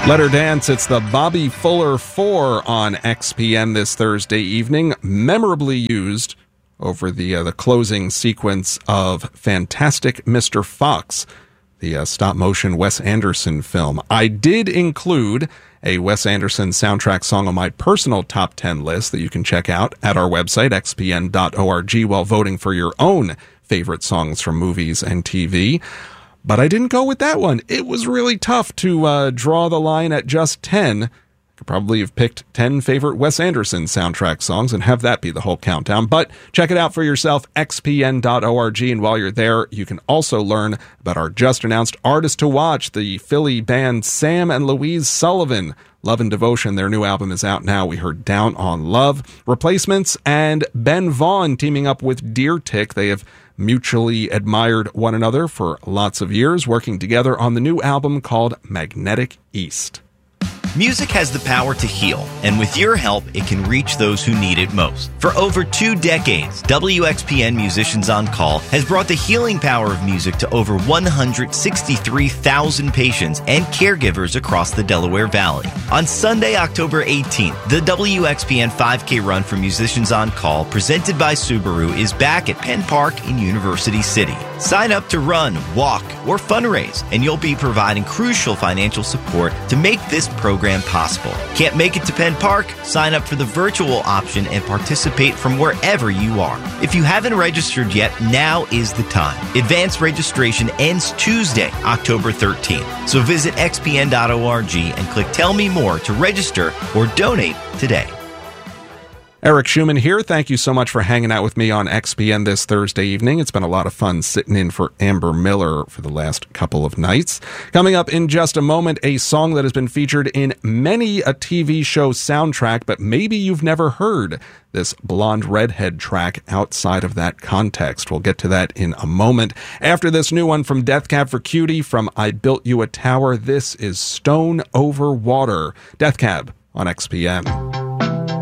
Let Her Dance, it's the Bobby Fuller 4 on XPN this Thursday evening, memorably used over the closing sequence of Fantastic Mr. Fox, the stop-motion Wes Anderson film. I did include a Wes Anderson soundtrack song on my personal top 10 list that you can check out at our website, xpn.org, while voting for your own favorite songs from movies and TV. But I didn't go with that one. It was really tough to draw the line at just 10. Could probably have picked 10 favorite Wes Anderson soundtrack songs and have that be the whole countdown. But check it out for yourself, xpn.org. And while you're there, you can also learn about our just-announced artist to watch, the Philly band Sam and Louise Sullivan. Love and Devotion, their new album is out now. We heard Down on Love, Replacements, and Ben Vaughn teaming up with Deer Tick. They have mutually admired one another for lots of years, working together on the new album called Magnetic East. Music has the power to heal, and with your help, it can reach those who need it most. For over 2 decades, WXPN Musicians on Call has brought the healing power of music to over 163,000 patients and caregivers across the Delaware Valley. On Sunday, October 18th, the WXPN 5K Run for Musicians on Call, presented by Subaru, is back at Penn Park in University City. Sign up to run, walk, or fundraise, and you'll be providing crucial financial support to make this program possible. Can't make it to Penn Park? Sign up for the virtual option and participate from wherever you are. If you haven't registered yet, now is the time. Advanced registration ends Tuesday, October 13th. So visit xpn.org and click Tell Me More to register or donate today. Eric Schumann here. Thank you so much for hanging out with me on XPN this Thursday evening. It's been a lot of fun sitting in for Amber Miller for the last couple of nights. Coming up in just a moment, a song that has been featured in many a TV show soundtrack, but maybe you've never heard this Blonde Redhead track outside of that context. We'll get to that in a moment. After this new one from Death Cab for Cutie from I Built You a Tower, this is Stone Over Water. Death Cab on XPN.